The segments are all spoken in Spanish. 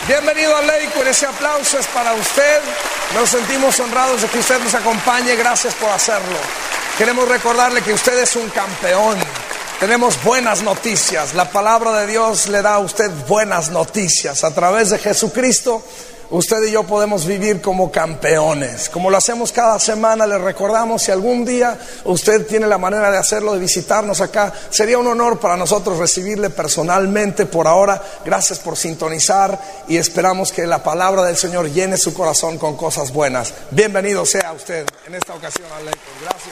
Bienvenido a Lakewood, ese aplauso es para usted. Nos sentimos honrados de que usted nos acompañe, gracias por hacerlo. Queremos recordarle que usted es un campeón. Tenemos buenas noticias, la palabra de Dios le da a usted buenas noticias. A través de Jesucristo, usted y yo podemos vivir como campeones. Como lo hacemos cada semana, le recordamos, si algún día usted tiene la manera de hacerlo, de visitarnos acá, sería un honor para nosotros recibirle personalmente. Por ahora, gracias por sintonizar y esperamos que la palabra del Señor llene su corazón con cosas buenas. Bienvenido sea usted en esta ocasión a Lakewood. Gracias.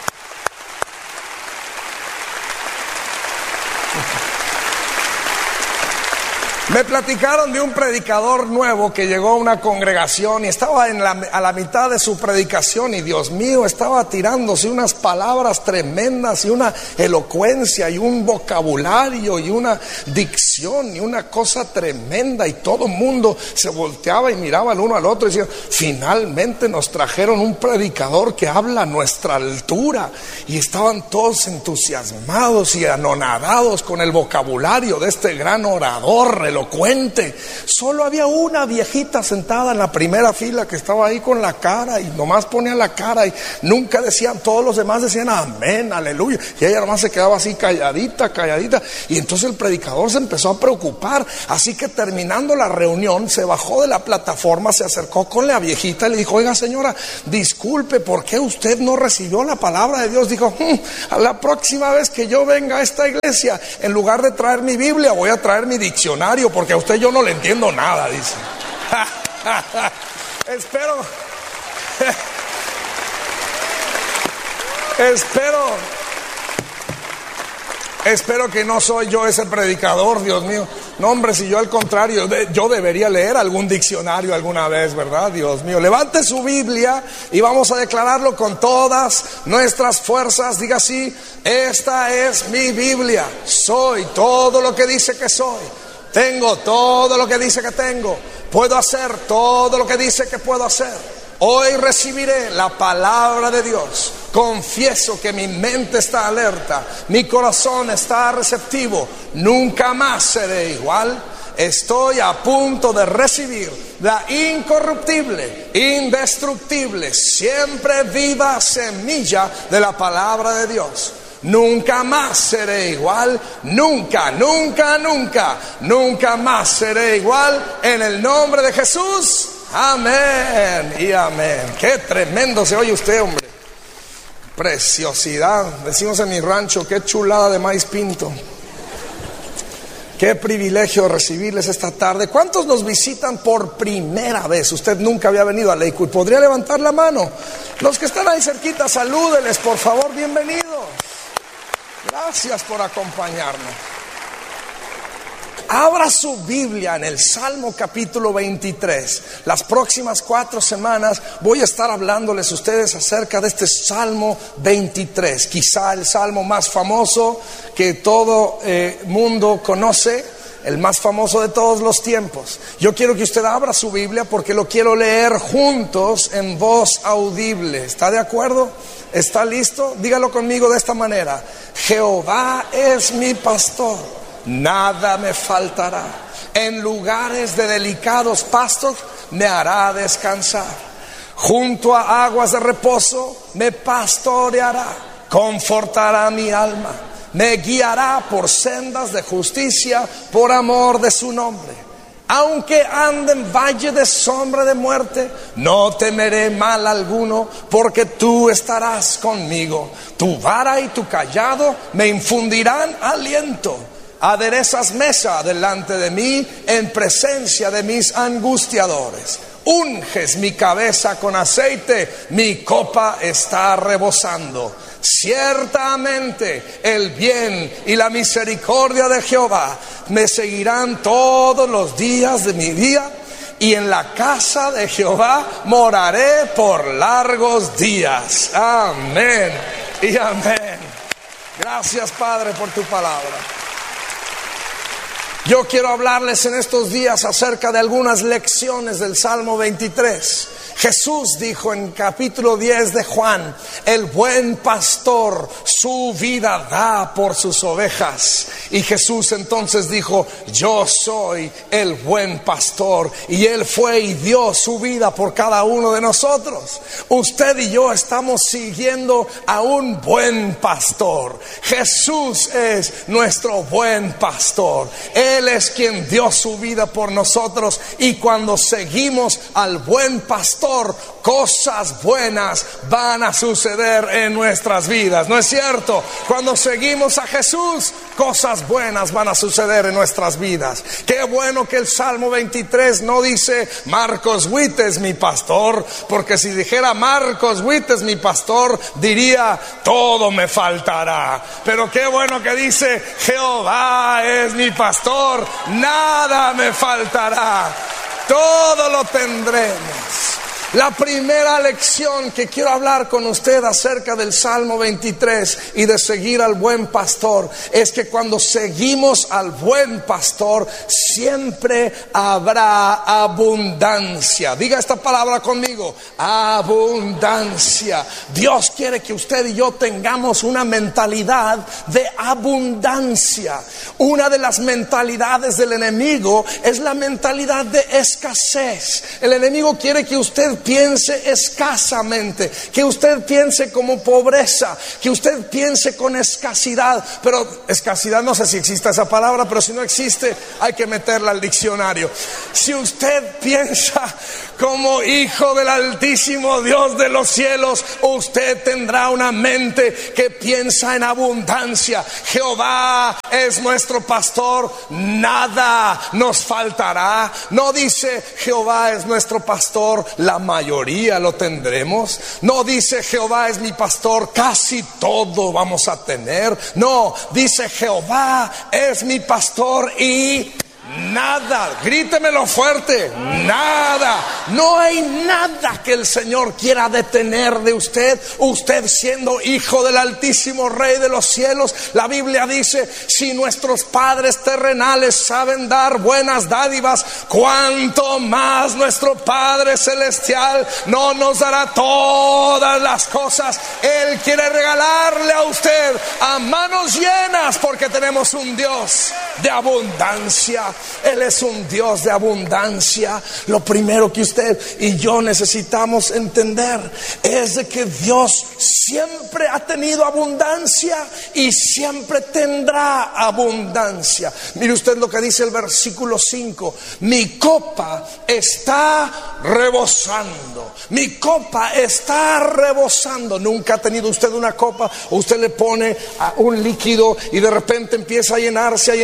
Me platicaron de un predicador nuevo que llegó a una congregación y estaba a la mitad de su predicación y Dios mío, estaba tirándose unas palabras tremendas y una elocuencia y un vocabulario y una dicción y una cosa tremenda, y todo el mundo se volteaba y miraba el uno al otro y decía: finalmente nos trajeron un predicador que habla a nuestra altura. Y estaban todos entusiasmados y anonadados con el vocabulario de este gran orador elocuente. Solo había una viejita sentada en la primera fila que estaba ahí con la cara y nomás ponía la cara y nunca decían, todos los demás decían amén, aleluya, y ella nomás se quedaba así calladita. Y entonces el predicador se empezó a preocupar, así que terminando la reunión se bajó de la plataforma, se acercó con la viejita y le dijo: oiga señora, disculpe, ¿por qué usted no recibió la palabra de Dios? Dijo: a la próxima vez que yo venga a esta iglesia, en lugar de traer mi Biblia, voy a traer mi diccionario, porque a usted yo no le entiendo nada, dice. Espero que no soy yo ese predicador, Dios mío. No, hombre, si yo al contrario, yo debería leer algún diccionario alguna vez, ¿verdad? Dios mío, levante su Biblia y vamos a declararlo con todas nuestras fuerzas. Diga así: esta es mi Biblia. Soy todo lo que dice que soy. Tengo todo lo que dice que tengo. Puedo hacer todo lo que dice que puedo hacer. Hoy recibiré la palabra de Dios. Confieso que mi mente está alerta, mi corazón está receptivo. Nunca más seré igual. Estoy a punto de recibir la incorruptible, indestructible, siempre viva semilla de la palabra de Dios. Nunca más seré igual, nunca más seré igual, en el nombre de Jesús, amén y amén. Qué tremendo se oye usted, hombre. Preciosidad, decimos en mi rancho, qué chulada de maíz pinto. Qué privilegio recibirles esta tarde. ¿Cuántos nos visitan por primera vez? Usted nunca había venido a Lakewood. ¿Podría levantar la mano? Los que están ahí cerquita, salúdenles, por favor, bienvenidos. Gracias por acompañarnos. Abra su Biblia en el Salmo capítulo 23. Las próximas 4 semanas voy a estar hablándoles a ustedes acerca de este Salmo 23. Quizá el salmo más famoso que todo mundo conoce, el más famoso de todos los tiempos. Yo quiero que usted abra su Biblia porque lo quiero leer juntos en voz audible. ¿Está de acuerdo? ¿Está listo? Dígalo conmigo de esta manera: Jehová es mi pastor, nada me faltará. En lugares de delicados pastos me hará descansar. Junto a aguas de reposo me pastoreará. Confortará mi alma. Me guiará por sendas de justicia por amor de su nombre. Aunque ande en valle de sombra de muerte, no temeré mal alguno, porque tú estarás conmigo. Tu vara y tu cayado me infundirán aliento. Aderezas mesa delante de mí en presencia de mis angustiadores. Unges mi cabeza con aceite, mi copa está rebosando. Ciertamente el bien y la misericordia de Jehová me seguirán todos los días de mi vida, y en la casa de Jehová moraré por largos días. Amén y amén. Gracias, Padre, por tu palabra. Yo quiero hablarles en estos días acerca de algunas lecciones del Salmo 23. Jesús dijo en capítulo 10 de Juan: el buen pastor su vida da por sus ovejas. Y Jesús entonces dijo: yo soy el buen pastor, y Él fue y dio su vida por cada uno de nosotros. Usted y yo estamos siguiendo a un buen pastor. Jesús es nuestro buen pastor. Él es quien dio su vida por nosotros, y cuando seguimos al buen pastor, cosas buenas van a suceder en nuestras vidas. ¿No es cierto? Cuando seguimos a Jesús, cosas buenas van a suceder en nuestras vidas. Qué bueno que el Salmo 23 no dice Marcos Witt es mi pastor, porque si dijera Marcos Witt es mi pastor, diría todo me faltará. Pero qué bueno que dice Jehová es mi pastor, nada me faltará, todo lo tendremos. La primera lección que quiero hablar con usted acerca del Salmo 23 y de seguir al buen pastor es que cuando seguimos al buen pastor siempre habrá abundancia. Diga esta palabra conmigo: abundancia. Dios quiere que usted y yo tengamos una mentalidad de abundancia. Una de las mentalidades del enemigo es la mentalidad de escasez. El enemigo quiere que usted piense escasamente, que usted piense como pobreza, que usted piense con escasidad. Pero escasidad, no sé si existe esa palabra, pero si no existe hay que meterla al diccionario. Si usted piensa como hijo del Altísimo Dios de los cielos, usted tendrá una mente que piensa en abundancia. Jehová es nuestro pastor, nada nos faltará. No dice Jehová es nuestro pastor, la mayoría lo tendremos. No dice Jehová es mi pastor, casi todo vamos a tener. No, dice Jehová es mi pastor y nada, grítemelo fuerte, nada. No hay nada que el Señor quiera detener de usted. Usted siendo hijo del Altísimo Rey de los cielos, la Biblia dice: si nuestros padres terrenales saben dar buenas dádivas, cuánto más nuestro Padre Celestial no nos dará todas las cosas. Él quiere regalarle a usted a manos llenas, porque tenemos un Dios de abundancia. Él es un Dios de abundancia. Lo primero que usted y yo necesitamos entender es de que Dios siempre ha tenido abundancia y siempre tendrá abundancia. Mire usted lo que dice el versículo 5: mi copa está rebosando. Mi copa está rebosando. ¿Nunca ha tenido usted una copa? O usted le pone un líquido y de repente empieza a llenarse,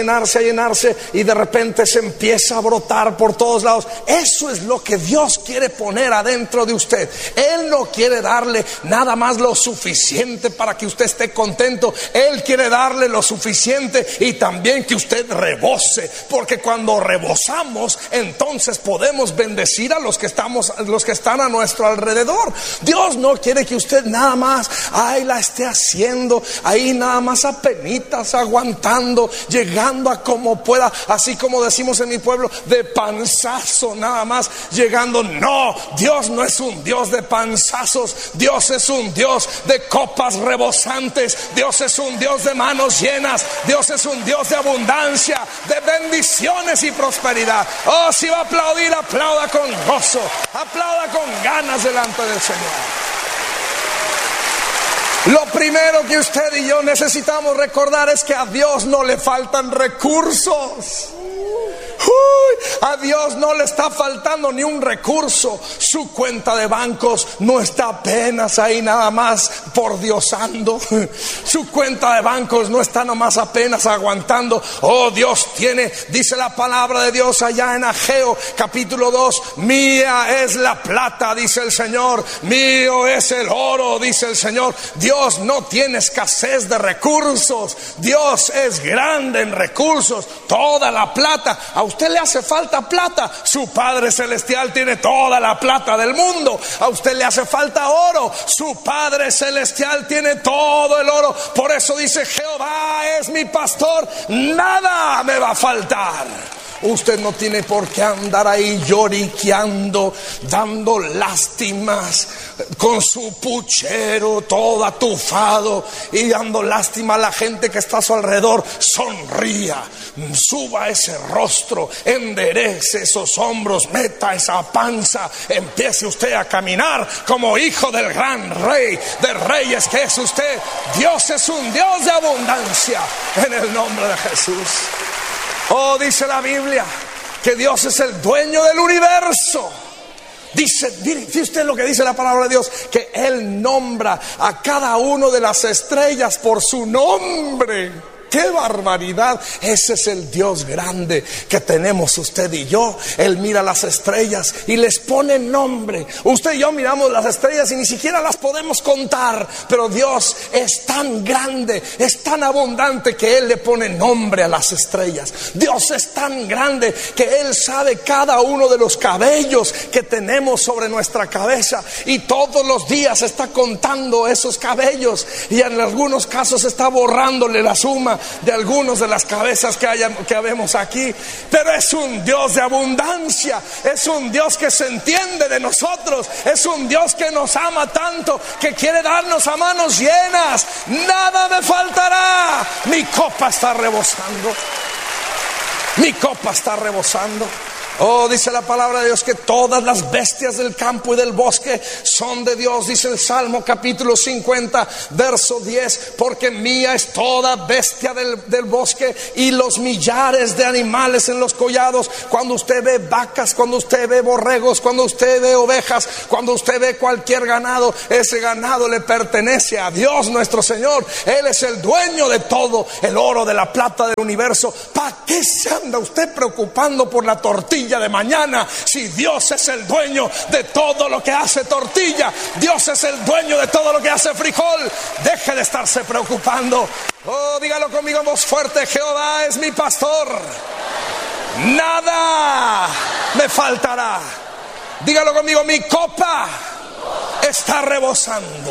y de repente se empieza a brotar por todos lados. Eso es lo que Dios quiere poner adentro de usted. Él no quiere darle nada más lo suficiente para que usted esté contento. Él quiere darle lo suficiente y también que usted rebose, porque cuando rebosamos, entonces podemos bendecir a los que están a nuestro alrededor. Dios no quiere que usted nada más la esté haciendo ahí, nada más apenitas, aguantando, llegando a como pueda, así como decimos en mi pueblo, de panzazo, nada más llegando. No, Dios no es un Dios de panzazos. Dios es un Dios de copas rebosantes. Dios es un Dios de manos llenas. Dios es un Dios de abundancia, de bendiciones y prosperidad. Oh, si va a aplaudir, aplauda con gozo, aplauda con ganas delante del Señor. Lo primero que usted y yo necesitamos recordar es que a Dios no le faltan recursos. A Dios no le está faltando ni un recurso. Su cuenta de bancos no está apenas ahí nada más por diosando. Su cuenta de bancos no está nada más apenas aguantando. Oh, Dios tiene, dice la palabra de Dios allá en Ageo capítulo 2: mía es la plata, dice el Señor, mío es el oro, dice el Señor. Dios no tiene escasez de recursos. Dios es grande en recursos. Toda la plata, a usted le hace falta plata, su Padre Celestial tiene toda la plata del mundo. A usted le hace falta oro, su Padre Celestial tiene todo el oro. Por eso dice: Jehová es mi pastor, nada me va a faltar. Usted no tiene por qué andar ahí lloriqueando, dando lástimas, con su puchero todo atufado y dando lástima a la gente que está a su alrededor. Sonría, suba ese rostro, enderece esos hombros, meta esa panza, empiece usted a caminar como hijo del gran rey de reyes que es usted. Dios es un Dios de abundancia, en el nombre de Jesús. Oh, dice la Biblia que Dios es el dueño del universo. Dice usted lo que dice la palabra de Dios, que Él nombra a cada uno de las estrellas por su nombre. ¡Qué barbaridad! Ese es el Dios grande que tenemos usted y yo. Él mira las estrellas y les pone nombre. Usted y yo miramos las estrellas y ni siquiera las podemos contar, pero Dios es tan grande, es tan abundante que Él le pone nombre a las estrellas. Dios es tan grande que Él sabe cada uno de los cabellos que tenemos sobre nuestra cabeza, y todos los días está contando esos cabellos, y en algunos casos está borrándole la suma de algunos de las cabezas que vemos aquí. Pero es un Dios de abundancia, es un Dios que se entiende de nosotros, es un Dios que nos ama tanto que quiere darnos a manos llenas. Nada me faltará, mi copa está rebosando, mi copa está rebosando. Oh, dice la palabra de Dios que todas las bestias del campo y del bosque son de Dios. Dice el Salmo capítulo 50 verso 10: porque mía es toda bestia del bosque y los millares de animales en los collados. Cuando usted ve vacas, cuando usted ve borregos, cuando usted ve ovejas, cuando usted ve cualquier ganado, ese ganado le pertenece a Dios nuestro Señor. Él es el dueño de todo el oro, de la plata, del universo. ¿Para qué se anda usted preocupando por la tortilla de mañana si Dios es el dueño de todo lo que hace tortilla? Dios es el dueño de todo lo que hace frijol. Deje de estarse preocupando. Oh, dígalo conmigo en voz fuerte: Jehová es mi pastor, nada me faltará. Dígalo conmigo: mi copa está rebosando.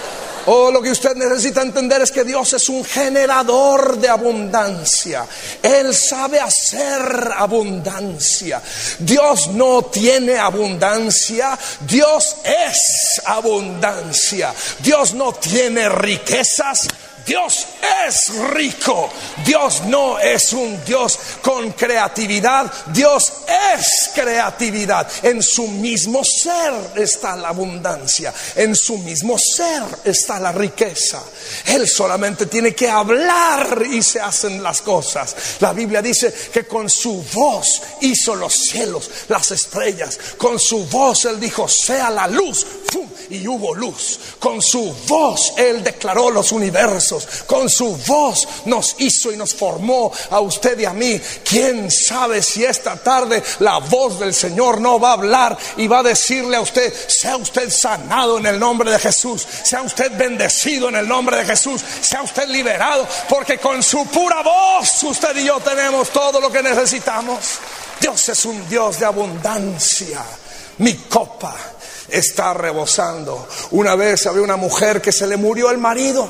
Oh, lo que usted necesita entender es que Dios es un generador de abundancia. Él sabe hacer abundancia. Dios no tiene abundancia, Dios es abundancia. Dios no tiene riquezas, Dios es rico. Dios no es un Dios con creatividad, Dios es creatividad. En su mismo ser está la abundancia, en su mismo ser está la riqueza. Él solamente tiene que hablar y se hacen las cosas. La Biblia dice que con su voz hizo los cielos, las estrellas. Con su voz Él dijo: sea la luz, ¡fum!, y hubo luz. Con su voz Él declaró los universos. Con su voz nos hizo y nos formó a usted y a mí. ¿Quién sabe si esta tarde la voz del Señor no va a hablar y va a decirle a usted: sea usted sanado en el nombre de Jesús, sea usted bendecido en el nombre de Jesús, sea usted liberado, porque con su pura voz usted y yo tenemos todo lo que necesitamos. Dios es un Dios de abundancia. Mi copa está rebosando. Una vez había una mujer que se le murió el marido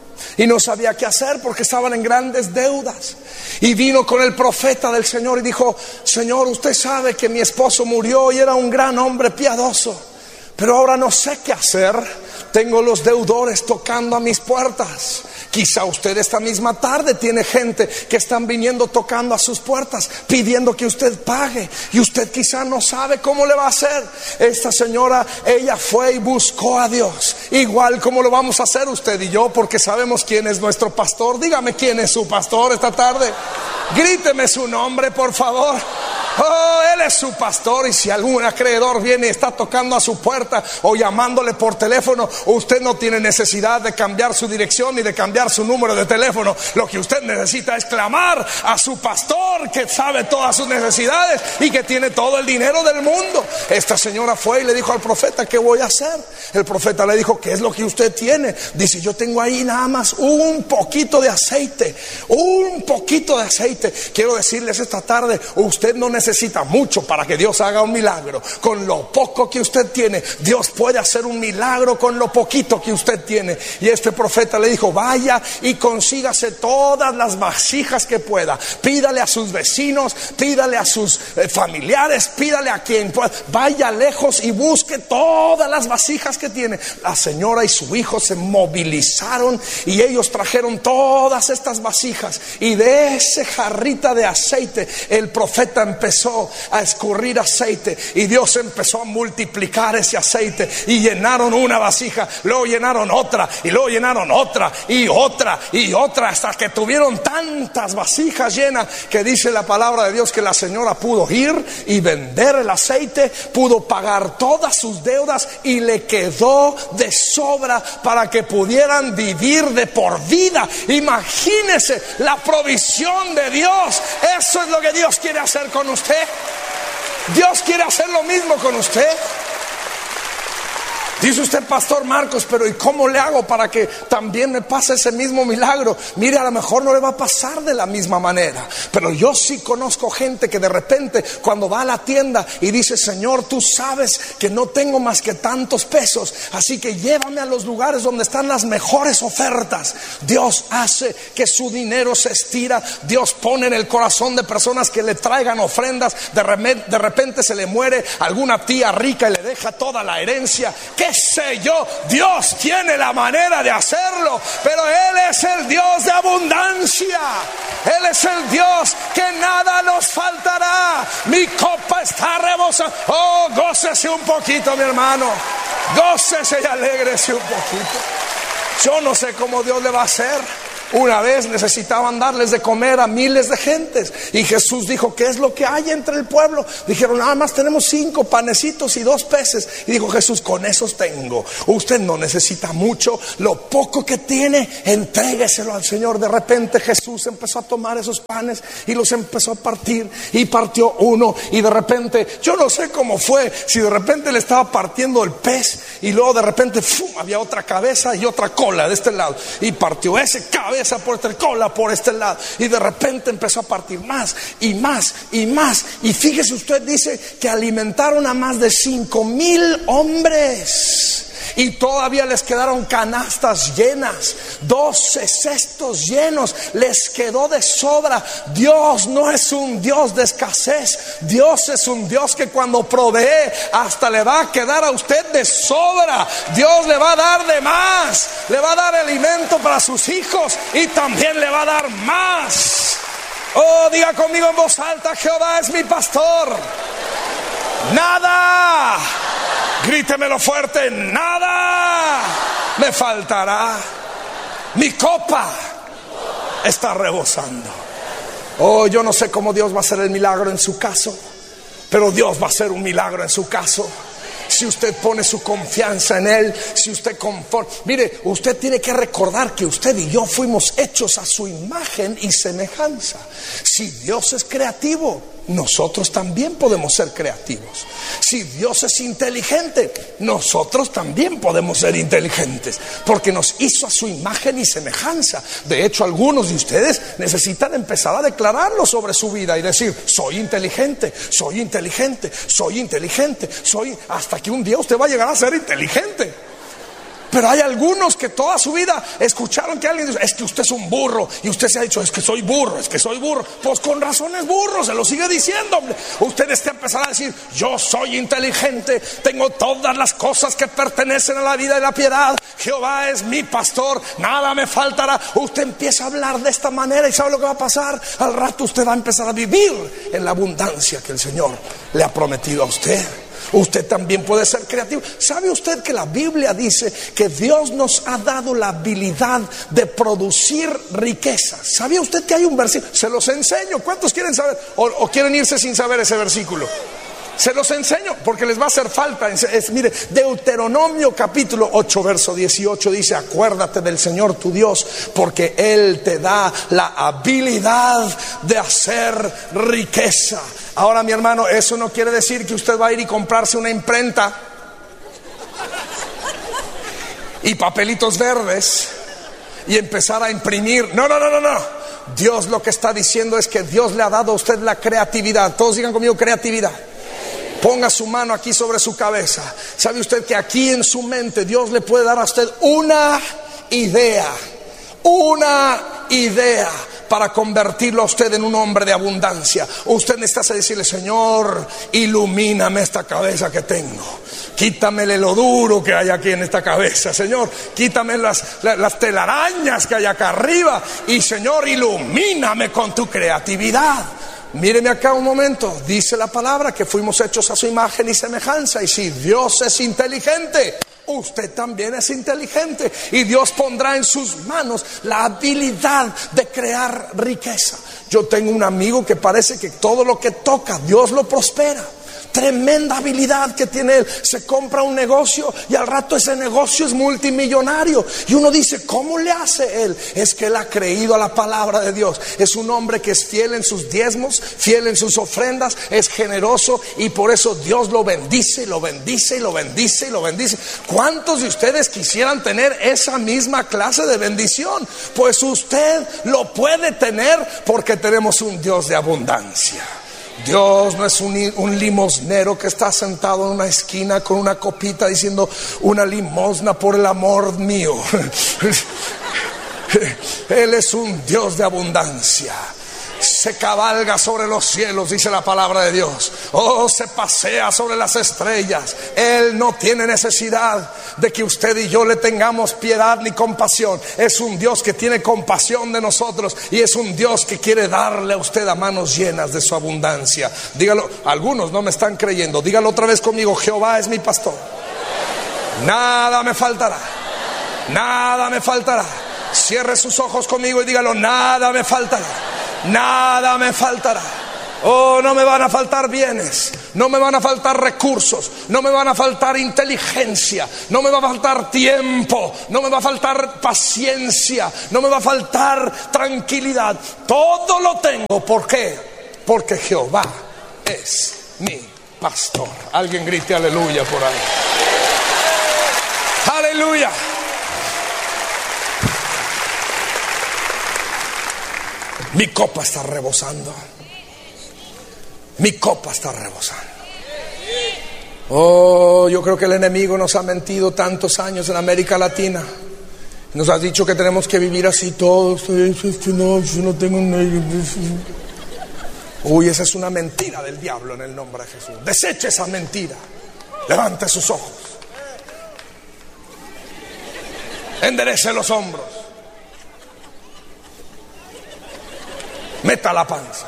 y no sabía qué hacer porque estaban en grandes deudas, y vino con el profeta del Señor y dijo: Señor, usted sabe que mi esposo murió y era un gran hombre piadoso, pero ahora no sé qué hacer. Tengo los deudores tocando a mis puertas. Quizá usted esta misma tarde tiene gente que están viniendo tocando a sus puertas pidiendo que usted pague, y usted quizá no sabe cómo le va a hacer. Esta señora, ella fue y buscó a Dios, igual como lo vamos a hacer usted y yo, porque sabemos quién es nuestro pastor. Dígame quién es su pastor esta tarde. Gríteme su nombre, por favor. Oh, Él es su pastor. Y si algún acreedor viene y está tocando a su puerta o llamándole por teléfono, usted no tiene necesidad de cambiar su dirección ni de cambiar su número de teléfono. Lo que usted necesita es clamar a su pastor, que sabe todas sus necesidades y que tiene todo el dinero del mundo. Esta señora fue y le dijo al profeta: ¿qué voy a hacer? El profeta le dijo: ¿qué es lo que usted tiene? Dice: yo tengo ahí nada más un poquito de aceite. Un poquito de aceite. Quiero decirles esta tarde, usted no necesita mucho, mucho para que Dios haga un milagro. Con lo poco que usted tiene, Dios puede hacer un milagro con lo poquito que usted tiene. Y este profeta le dijo: vaya y consígase todas las vasijas que pueda. Pídale a sus vecinos, pídale a sus familiares, pídale a quien pueda. Vaya lejos y busque todas las vasijas que tiene. La señora y su hijo se movilizaron y ellos trajeron todas estas vasijas, y de ese jarrita de aceite el profeta empezó a escurrir aceite, y Dios empezó a multiplicar ese aceite, y llenaron una vasija, luego llenaron otra, y luego llenaron otra y otra y otra, hasta que tuvieron tantas vasijas llenas que dice la palabra de Dios que la señora pudo ir y vender el aceite, pudo pagar todas sus deudas y le quedó de sobra para que pudieran vivir de por vida. Imagínese la provisión de Dios. Eso es lo que Dios quiere hacer con usted. Dios quiere hacer lo mismo con usted. Dice usted: Pastor Marcos, pero ¿y cómo le hago para que también me pase ese mismo milagro? Mire, a lo mejor no le va a pasar de la misma manera, pero yo sí conozco gente que de repente cuando va a la tienda y dice: Señor, tú sabes que no tengo más que tantos pesos, así que llévame a los lugares donde están las mejores ofertas. Dios hace que su dinero se estira. Dios pone en el corazón de personas que le traigan ofrendas. De repente se le muere alguna tía rica y le deja toda la herencia. ¿Qué sé yo? Dios tiene la manera de hacerlo, pero Él es el Dios de abundancia. Él es el Dios que nada nos faltará. Mi copa está rebosando. Oh, gócese un poquito, mi hermano. Gócese y alégrese un poquito. Yo no sé cómo Dios le va a hacer. Una vez necesitaban darles de comer a miles de gentes, y Jesús dijo: ¿qué es lo que hay entre el pueblo? Dijeron: nada más tenemos 5 panecitos y 2 peces. Y dijo Jesús: con esos tengo. Usted no necesita mucho. Lo poco que tiene, entrégueselo al Señor. De repente Jesús empezó a tomar esos panes y los empezó a partir, y partió uno, y de repente, yo no sé cómo fue, si de repente le estaba partiendo el pez, y luego de repente ¡fum!, había otra cabeza y otra cola de este lado, y partió ese cabeza por este, cola por este lado, y de repente empezó a partir más y más y más. Y fíjese usted, dice que alimentaron a más de 5,000 hombres, y todavía les quedaron canastas llenas, 12 cestos llenos, les quedó de sobra. Dios no es un Dios de escasez. Dios es un Dios que cuando provee, hasta le va a quedar a usted de sobra. Dios le va a dar de más, le va a dar alimento para sus hijos, y también le va a dar más. Oh, diga conmigo en voz alta: Jehová es mi pastor, nada, grítemelo fuerte, nada me faltará. Mi copa está rebosando. Oh, yo no sé cómo Dios va a hacer el milagro en su caso, pero Dios va a hacer un milagro en su caso. Si usted pone su confianza en Él, si usted conforma. Mire, usted tiene que recordar que usted y yo fuimos hechos a su imagen y semejanza. Si Dios es creativo, nosotros también podemos ser creativos. Si Dios es inteligente, nosotros también podemos ser inteligentes, porque nos hizo a su imagen y semejanza. De hecho, algunos de ustedes necesitan empezar a declararlo sobre su vida y decir: soy inteligente, soy inteligente, soy inteligente, soy, hasta que un día usted va a llegar a ser inteligente. Pero hay algunos que toda su vida escucharon que alguien dice: es que usted es un burro, y usted se ha dicho: es que soy burro, es que soy burro. Pues con razón es burro, se lo sigue diciendo. Usted está empezando a decir: yo soy inteligente, tengo todas las cosas que pertenecen a la vida y la piedad. Jehová es mi pastor, nada me faltará. Usted empieza a hablar de esta manera, y ¿sabe lo que va a pasar? Al rato usted va a empezar a vivir en la abundancia que el Señor le ha prometido a usted. Usted también puede ser creativo. ¿Sabe usted que la Biblia dice que Dios nos ha dado la habilidad de producir riquezas? ¿Sabía usted que hay un versículo? Se los enseño. ¿Cuántos quieren saber? ¿O quieren irse sin saber ese versículo? Se los enseño porque les va a hacer falta. Mire, Deuteronomio capítulo 8 verso 18 dice: acuérdate del Señor tu Dios, porque Él te da la habilidad de hacer riqueza. Ahora, mi hermano, eso no quiere decir que usted va a ir y comprarse una imprenta y papelitos verdes y empezar a imprimir. No. Dios lo que está diciendo es que Dios le ha dado a usted la creatividad. Todos digan conmigo: creatividad. Ponga su mano aquí sobre su cabeza. ¿Sabe usted que aquí en su mente Dios le puede dar a usted una idea? Una idea para convertirlo a usted en un hombre de abundancia. Usted necesita decirle: Señor, ilumíname esta cabeza que tengo. Quítamele lo duro que hay aquí en esta cabeza. Señor, quítame las telarañas que hay acá arriba. Y Señor, ilumíname con tu creatividad. Míreme acá un momento. Dice la palabra que fuimos hechos a su imagen y semejanza. Y si Dios es inteligente, usted también es inteligente. Y Dios pondrá en sus manos la habilidad de crear riqueza. Yo tengo un amigo que parece que todo lo que toca, Dios lo prospera. Tremenda habilidad que tiene él. Se compra un negocio y al rato ese negocio es multimillonario. Y uno dice: ¿cómo le hace él? Es que él ha creído a la palabra de Dios. Es un hombre que es fiel en sus diezmos, fiel en sus ofrendas, es generoso, y por eso Dios lo bendice, y lo bendice, y lo bendice, y lo bendice. ¿Cuántos de ustedes quisieran tener esa misma clase de bendición? Pues usted lo puede tener, porque tenemos un Dios de abundancia. Dios no es un limosnero que está sentado en una esquina con una copita diciendo: una limosna por el amor mío. Él es un Dios de abundancia. Se cabalga sobre los cielos, dice la palabra de Dios. Oh, se pasea sobre las estrellas. Él no tiene necesidad de que usted y yo le tengamos piedad ni compasión. Es un Dios que tiene compasión de nosotros, y es un Dios que quiere darle a usted a manos llenas de su abundancia. Dígalo, algunos no me están creyendo. Dígalo otra vez conmigo: Jehová es mi pastor, nada me faltará, nada me faltará. Cierre sus ojos conmigo y dígalo: nada me faltará, nada me faltará. Oh, no me van a faltar bienes, no me van a faltar recursos, no me van a faltar inteligencia, no me va a faltar tiempo, no me va a faltar paciencia, no me va a faltar tranquilidad. Todo lo tengo. ¿Por qué? Porque Jehová es mi pastor. Alguien grite aleluya por ahí. Aleluya. Mi copa está rebosando. Mi copa está rebosando. Oh, yo creo que el enemigo nos ha mentido tantos años en América Latina. Nos ha dicho que tenemos que vivir así todos. No tengo. Uy, esa es una mentira del diablo, en el nombre de Jesús. Deseche esa mentira. Levante sus ojos. Enderece los hombros. Meta la panza.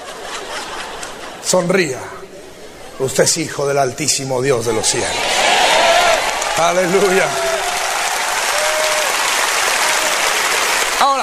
Sonría. Usted es hijo del Altísimo Dios de los cielos. Aleluya. Ahora,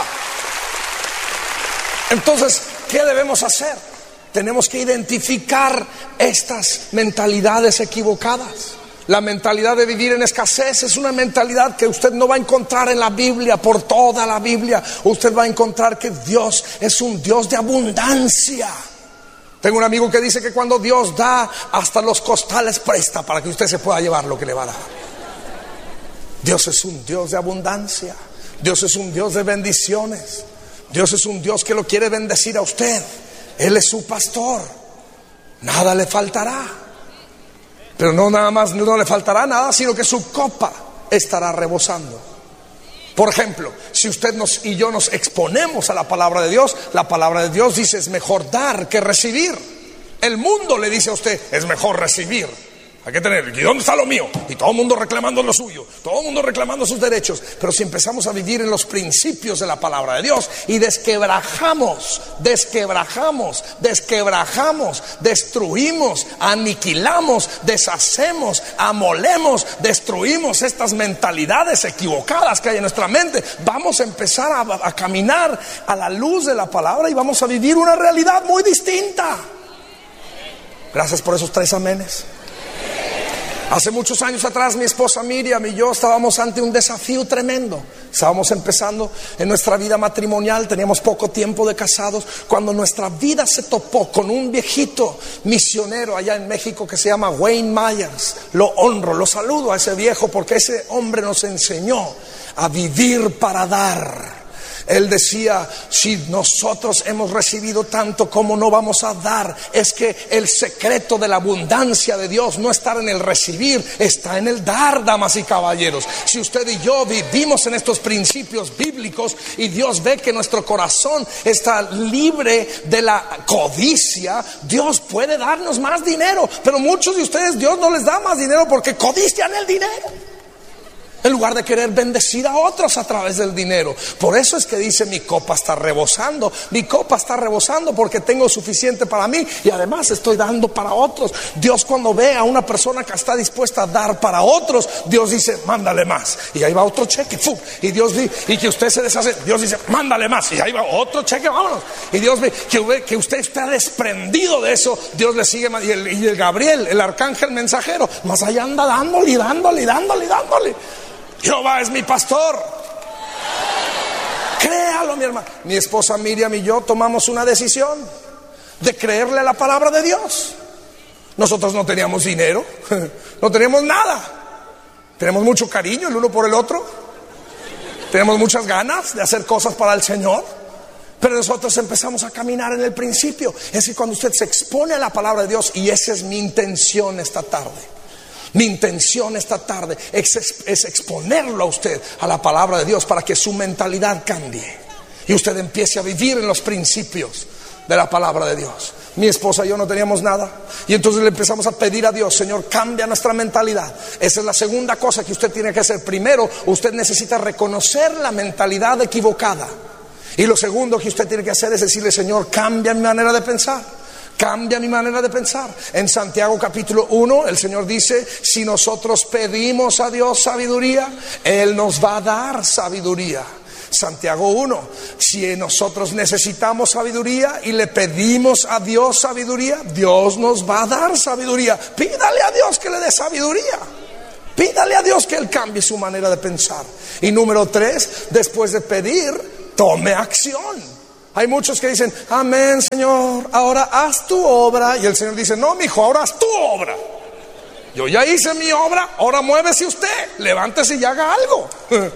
entonces, ¿qué debemos hacer? Tenemos que identificar estas mentalidades equivocadas. La mentalidad de vivir en escasez es una mentalidad que usted no va a encontrar en la Biblia. Por toda la Biblia usted va a encontrar que Dios es un Dios de abundancia. Tengo un amigo que dice que cuando Dios da, hasta los costales presta para que usted se pueda llevar lo que le va a dar. Dios es un Dios de abundancia. Dios es un Dios de bendiciones. Dios es un Dios que lo quiere bendecir a usted. Él es su pastor. Nada le faltará. Pero no nada más, no le faltará nada, sino que su copa estará rebosando. Por ejemplo, si usted y yo nos exponemos a la palabra de Dios, la palabra de Dios dice: es mejor dar que recibir. El mundo le dice a usted: es mejor recibir. Hay que tener, ¿y dónde está lo mío? Y todo el mundo reclamando lo suyo, todo el mundo reclamando sus derechos. Pero si empezamos a vivir en los principios de la palabra de Dios y desquebrajamos, destruimos, aniquilamos, deshacemos, amolemos, destruimos estas mentalidades equivocadas que hay en nuestra mente, vamos a empezar a caminar a la luz de la palabra y vamos a vivir una realidad muy distinta. Gracias por esos 3 amenes. Hace muchos años atrás, mi esposa Miriam y yo estábamos ante un desafío tremendo. Estábamos empezando en nuestra vida matrimonial, teníamos poco tiempo de casados, cuando nuestra vida se topó con un viejito misionero allá en México que se llama Wayne Myers. Lo honro, lo saludo a ese viejo, porque ese hombre nos enseñó a vivir para dar. Él decía, si nosotros hemos recibido tanto, ¿cómo no vamos a dar? Es que el secreto de la abundancia de Dios no está en el recibir, está en el dar, damas y caballeros. Si usted y yo vivimos en estos principios bíblicos y Dios ve que nuestro corazón está libre de la codicia, Dios puede darnos más dinero. Pero muchos de ustedes, Dios no les da más dinero porque codician el dinero, en lugar de querer bendecir a otros a través del dinero. Por eso es que dice, mi copa está rebosando. Mi copa está rebosando porque tengo suficiente para mí y además estoy dando para otros. Dios, cuando ve a una persona que está dispuesta a dar para otros, Dios dice, mándale más. Y ahí va otro cheque, ¡fum! Y Dios ve, y que usted se deshace, Dios dice, mándale más. Y ahí va otro cheque, vámonos. Y Dios ve que usted está desprendido de eso, Dios le sigue. Y el Gabriel, el arcángel mensajero, más allá anda dándole y dándole y dándole y dándole. Jehová es mi pastor. Créalo, mi hermano. Mi esposa Miriam y yo tomamos una decisión de creerle a la palabra de Dios. Nosotros no teníamos dinero, no teníamos nada. Tenemos mucho cariño el uno por el otro. Tenemos muchas ganas de hacer cosas para el Señor. Pero nosotros empezamos a caminar en el principio. Es que cuando usted se expone a la palabra de Dios, y esa es mi intención esta tarde. Mi intención esta tarde es exponerlo a usted a la palabra de Dios para que su mentalidad cambie y usted empiece a vivir en los principios de la palabra de Dios. Mi esposa y yo no teníamos nada y entonces le empezamos a pedir a Dios, Señor, cambia nuestra mentalidad. Esa es la segunda cosa que usted tiene que hacer. Primero, usted necesita reconocer la mentalidad equivocada, y lo segundo que usted tiene que hacer es decirle, Señor, cambia mi manera de pensar. Cambia mi manera de pensar. En Santiago capítulo 1 el Señor dice, si nosotros pedimos a Dios sabiduría, Él nos va a dar sabiduría. Santiago 1, si nosotros necesitamos sabiduría y le pedimos a Dios sabiduría, Dios nos va a dar sabiduría. Pídale a Dios que le dé sabiduría. Pídale a Dios que Él cambie su manera de pensar. Y número 3, después de pedir, tome acción. Hay muchos que dicen, amén, Señor, ahora haz tu obra. Y el Señor dice, no, mijo, ahora haz tu obra. Yo ya hice mi obra, ahora muévese usted, levántese y haga algo.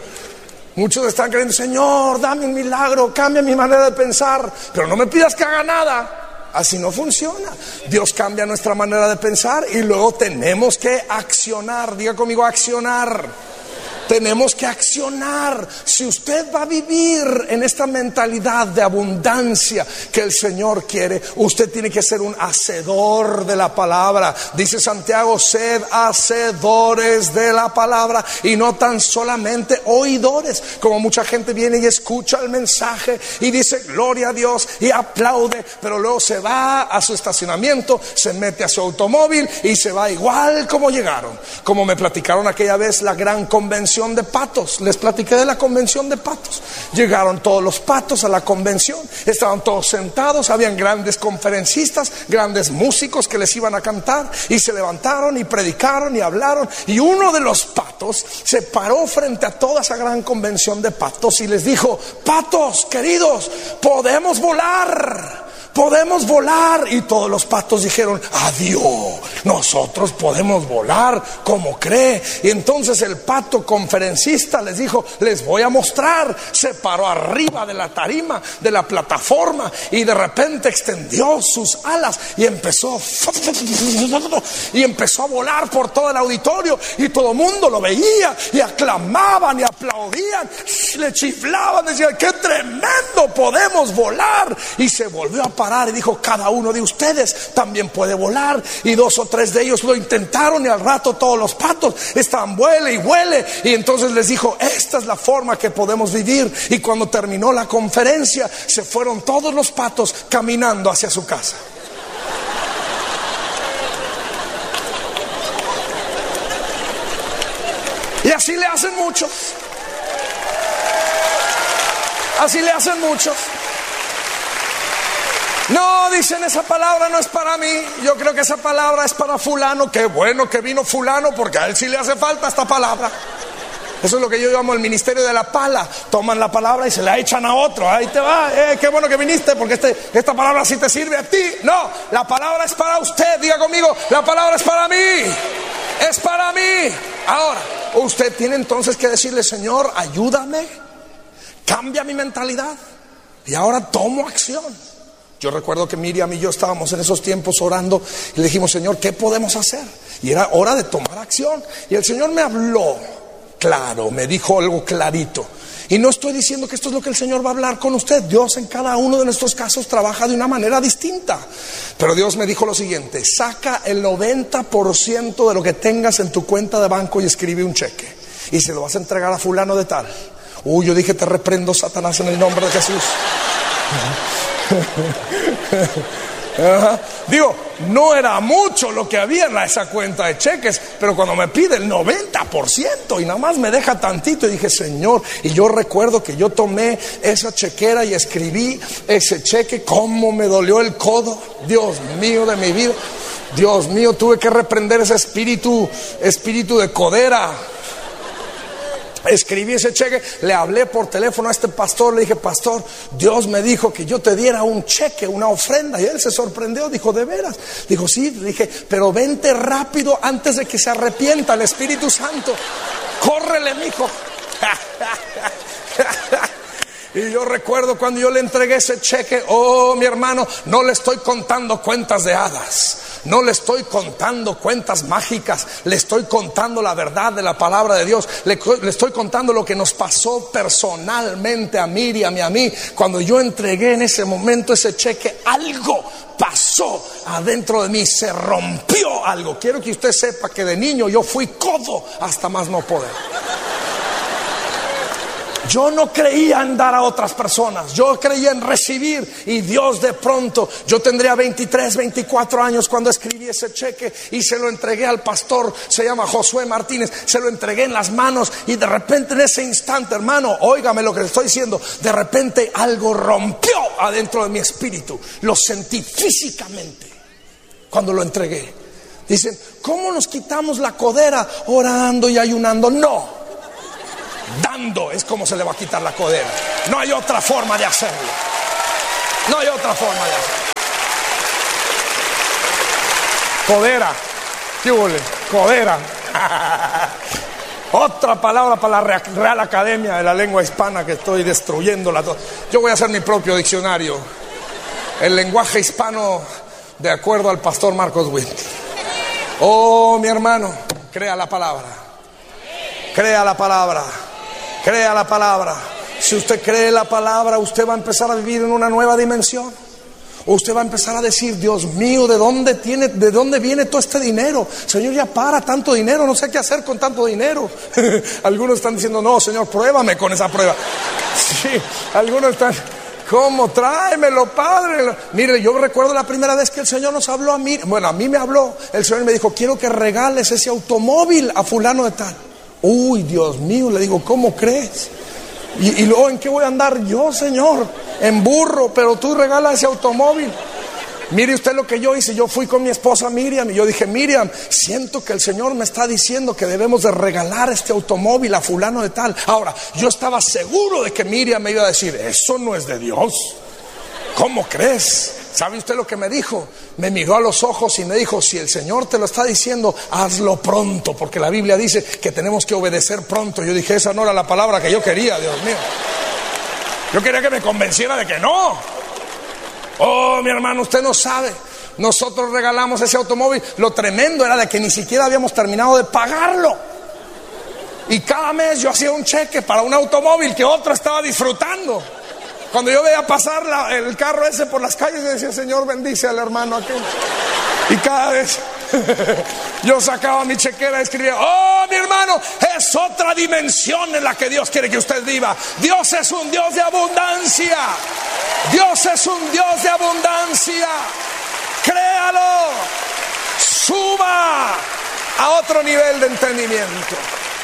Muchos están creyendo, Señor, dame un milagro, cambia mi manera de pensar, pero no me pidas que haga nada. Así no funciona. Dios cambia nuestra manera de pensar y luego tenemos que accionar. Diga conmigo, accionar. Tenemos que accionar. Si usted va a vivir en esta mentalidad de abundancia que el Señor quiere, usted tiene que ser un hacedor de la palabra. Dice Santiago, sed hacedores de la palabra y no tan solamente oidores. Como mucha gente viene y escucha el mensaje y dice gloria a Dios y aplaude, pero luego se va a su estacionamiento, se mete a su automóvil y se va igual como llegaron. Como me platicaron aquella vez la gran convención de patos. Les platiqué de la convención de patos. Llegaron todos los patos a la convención, estaban todos sentados, habían grandes conferencistas, grandes músicos que les iban a cantar, y se levantaron y predicaron y hablaron, y uno de los patos se paró frente a toda esa gran convención de patos y les dijo, patos queridos, podemos volar. Podemos volar. Y todos los patos dijeron, adiós, nosotros podemos volar. ¿Cómo cree? Y entonces el pato conferencista les dijo, les voy a mostrar. Se paró arriba de la tarima, de la plataforma, y de repente extendió sus alas y empezó a volar por todo el auditorio, y todo el mundo lo veía y aclamaban y aplaudían, le chiflaban, decían, qué tremendo, podemos volar. Y se volvió a parar y dijo, cada uno de ustedes también puede volar. Y 2 o 3 de ellos lo intentaron, y al rato todos los patos estaban vuele y vuele. Y entonces les dijo, esta es la forma que podemos vivir. Y cuando terminó la conferencia, se fueron todos los patos caminando hacia su casa. Y así le hacen muchos. Así le hacen muchos. No, dicen, esa palabra no es para mí. Yo creo que esa palabra es para fulano. Qué bueno que vino fulano, porque a él sí le hace falta esta palabra. Eso es lo que yo llamo el ministerio de la pala. Toman la palabra y se la echan a otro. Ahí te va, qué bueno que viniste, porque esta palabra sí te sirve a ti. No, la palabra es para usted. Diga conmigo, la palabra es para mí. Es para mí. Ahora, usted tiene entonces que decirle, Señor, ayúdame. cambia mi mentalidad y ahora tomo acción. Yo recuerdo que Miriam y yo estábamos en esos tiempos orando y le dijimos, Señor, ¿qué podemos hacer? Y era hora de tomar acción. Y el Señor me habló claro, me dijo algo clarito. Y no estoy diciendo que esto es lo que el Señor va a hablar con usted. Dios en cada uno de nuestros casos trabaja de una manera distinta. Pero Dios me dijo lo siguiente: saca el 90% de lo que tengas en tu cuenta de banco y escribe un cheque. Y se lo vas a entregar a fulano de tal. Yo dije, te reprendo, Satanás, en el nombre de Jesús. Digo, no era mucho lo que había en esa cuenta de cheques, pero cuando me pide el 90% y nada más me deja tantito, y dije, Señor, y yo recuerdo que yo tomé esa chequera y escribí ese cheque. Cómo me dolió el codo, Dios mío de mi vida, Dios mío, tuve que reprender ese espíritu de codera. Escribí ese cheque, le hablé por teléfono a este pastor, le dije, pastor, Dios me dijo que yo te diera un cheque, una ofrenda. Y él se sorprendió, dijo, ¿de veras? Dijo, sí. Le dije, pero vente rápido antes de que se arrepienta el Espíritu Santo. Córrele, mijo. Y yo recuerdo cuando yo le entregué ese cheque, mi hermano, no le estoy contando cuentas de hadas, no le estoy contando cuentas mágicas, le estoy contando la verdad de la palabra de Dios, le estoy contando lo que nos pasó personalmente a Miriam y a mí. Cuando yo entregué en ese momento ese cheque, algo pasó adentro de mí, se rompió algo. Quiero que usted sepa que de niño yo fui codo hasta más no poder. Yo no creía en dar a otras personas, yo creía en recibir. Y Dios de pronto, yo tendría 23, 24 años cuando escribí ese cheque y se lo entregué al pastor, se llama Josué Martínez, se lo entregué en las manos. Y de repente en ese instante, hermano, óigame lo que le estoy diciendo, de repente algo rompió adentro de mi espíritu. Lo sentí físicamente cuando lo entregué. Dicen, ¿cómo nos quitamos la codera? Orando y ayunando. No, dando es como se le va a quitar la codera. No hay otra forma de hacerlo. No hay otra forma de hacerlo. Codera. ¿Qué huele? Codera. Otra palabra para la Real Academia de la Lengua Hispana, que estoy destruyéndola. Yo voy a hacer mi propio diccionario. El lenguaje hispano de acuerdo al pastor Marcos Witt. Mi hermano, crea la palabra. Crea la palabra. Crea la palabra. Si usted cree la palabra, usted va a empezar a vivir en una nueva dimensión. Usted va a empezar a decir, Dios mío, ¿de dónde viene todo este dinero? Señor, ya para tanto dinero, no sé qué hacer con tanto dinero. Algunos están diciendo, no, Señor, pruébame con esa prueba. Sí, algunos están, ¿cómo? Tráemelo, Padre. Mire, yo recuerdo la primera vez que el Señor nos habló a mí. Bueno, a mí me habló. El Señor me dijo, quiero que regales ese automóvil a fulano de tal. Dios mío, le digo, ¿cómo crees? Y luego, ¿en qué voy a andar yo, Señor? En burro, pero tú regalas ese automóvil. Mire usted lo que yo hice. Yo fui con mi esposa Miriam y yo dije, Miriam, siento que el Señor me está diciendo que debemos de regalar este automóvil a fulano de tal. Ahora, yo estaba seguro de que Miriam me iba a decir, eso no es de Dios. ¿Cómo crees? ¿Sabe usted lo que me dijo? Me miró a los ojos y me dijo, si el Señor te lo está diciendo, hazlo pronto, porque la Biblia dice que tenemos que obedecer pronto. Yo dije, esa no era la palabra que yo quería, Dios mío. Yo quería que me convenciera de que no. Mi hermano, usted no sabe. Nosotros regalamos ese automóvil. Lo tremendo era de que ni siquiera habíamos terminado de pagarlo. Y cada mes yo hacía un cheque para un automóvil que otro estaba disfrutando. Cuando yo veía pasar el carro ese por las calles, yo decía, Señor, bendice al hermano aquel. Y cada vez yo sacaba mi chequera y escribía, mi hermano, es otra dimensión en la que Dios quiere que usted viva. Dios es un Dios de abundancia. Dios es un Dios de abundancia. Créalo. Suba a otro nivel de entendimiento.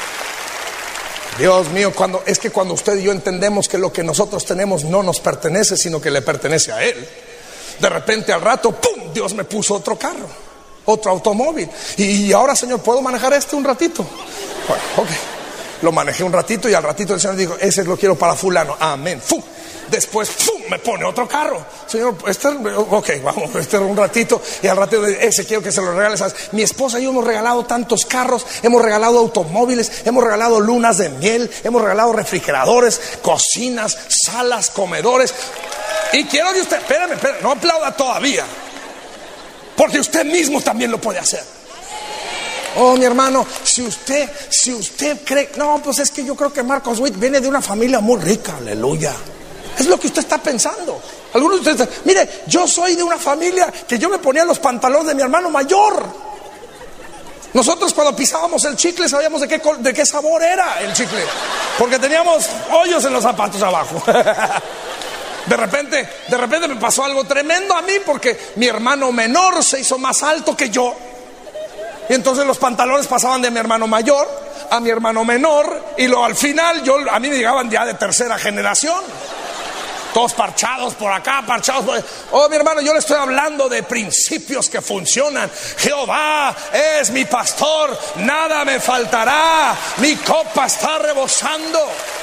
Dios mío, cuando usted y yo entendemos que lo que nosotros tenemos no nos pertenece, sino que le pertenece a Él. De repente al rato, ¡pum!, Dios me puso otro carro, otro automóvil. Y ahora, Señor, ¿puedo manejar un ratito? Bueno, ok. Lo manejé un ratito y al ratito el Señor dijo, ese lo quiero para fulano. Amén. ¡Fum! Después, ¡pum!, me pone otro carro. Señor, ok, vamos, un ratito. Y al ratito, ese quiero que se lo regales. Mi esposa y yo hemos regalado tantos carros, hemos regalado automóviles, hemos regalado lunas de miel, hemos regalado refrigeradores, cocinas, salas, comedores. Y quiero que usted, espérame, no aplauda todavía, porque usted mismo también lo puede hacer. Oh, mi hermano, si usted cree, no, pues es que yo creo que Marcos Witt viene de una familia muy rica, aleluya. Es lo que usted está pensando. Algunos de ustedes, mire, yo soy de una familia que yo me ponía los pantalones de mi hermano mayor. Nosotros cuando pisábamos el chicle sabíamos de qué sabor era el chicle, porque teníamos hoyos en los zapatos abajo. De repente me pasó algo tremendo a mí, porque mi hermano menor se hizo más alto que yo. Y entonces los pantalones pasaban de mi hermano mayor a mi hermano menor, y al final a mí me llegaban ya de tercera generación. Todos parchados por acá, parchados por allá. Oh, mi hermano, yo le estoy hablando de principios que funcionan. Jehová es mi pastor, nada me faltará. Mi copa está rebosando.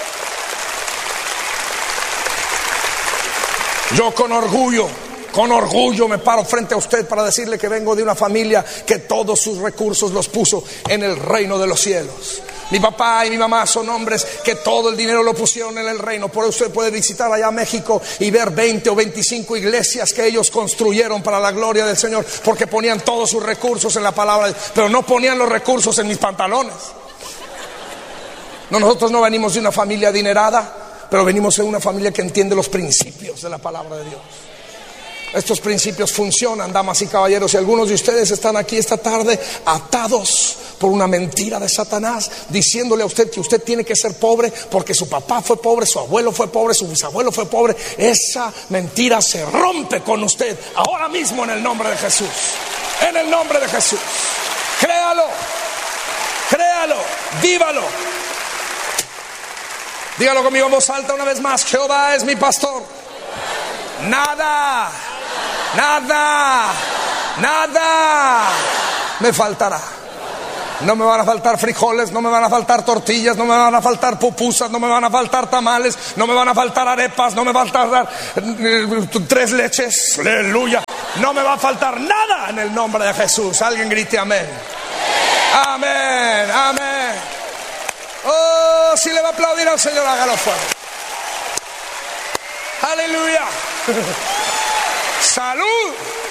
Yo con orgullo me paro frente a usted para decirle que vengo de una familia que todos sus recursos los puso en el reino de los cielos. Mi papá y mi mamá son hombres que todo el dinero lo pusieron en el reino. Por eso usted puede visitar allá México y ver 20 o 25 iglesias que ellos construyeron para la gloria del Señor, porque ponían todos sus recursos en la palabra, pero no ponían los recursos en mis pantalones. No, nosotros no venimos de una familia adinerada, pero venimos de una familia que entiende los principios de la palabra de Dios. Estos principios funcionan, damas y caballeros, y algunos de ustedes están aquí esta tarde atados por una mentira de Satanás, diciéndole a usted que usted tiene que ser pobre porque su papá fue pobre, su abuelo fue pobre, su bisabuelo fue pobre. Esa mentira se rompe con usted ahora mismo en el nombre de Jesús. En el nombre de Jesús. Créalo, vívalo. Dígalo conmigo en voz alta una vez más: Jehová es mi pastor. Nada me faltará. No me van a faltar frijoles, no me van a faltar tortillas, no me van a faltar pupusas, no me van a faltar tamales, no me van a faltar arepas, no me van a faltar 3 leches, aleluya. No me va a faltar nada en el nombre de Jesús. Alguien grite amén. Amén, amén. Oh, si le va a aplaudir al Señor, hágalo fuerte. Aleluya. Salud.